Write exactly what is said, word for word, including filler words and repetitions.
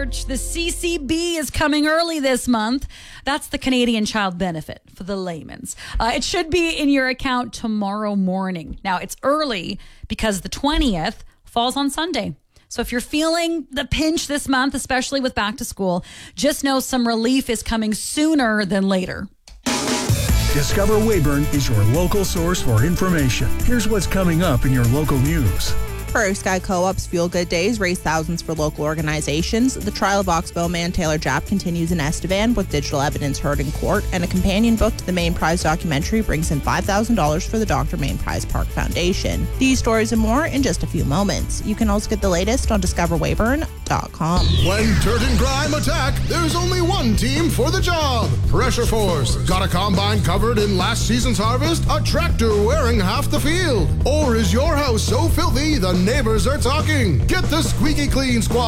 research. The C C B is coming early this month. That's the Canadian Child Benefit for the layman's. Uh, it should be in your account tomorrow morning. Now, it's early because the twentieth falls on Sunday. So if you're feeling the pinch this month, especially with back to school, just know some relief is coming sooner than later. Discover Weyburn is your local source for information. Here's what's coming up in your local news. Prairie Sky Co-op's Feel Good Days raise thousands for local organizations. The trial of Oxbow man Taylor Japp continues in Estevan with digital evidence heard in court, and a companion book to the Main Prize documentary brings in five thousand dollars for the Doctor Main Prize Park Foundation. These stories and more in just a few moments. You can also get the latest on discover weyburn dot com. When dirt and grime attack, there's only one team for the job. Pressure Force. Got a combine covered in last season's harvest? A tractor wearing half the field? Or is your house so filthy the neighbors are talking? Get the squeaky clean squad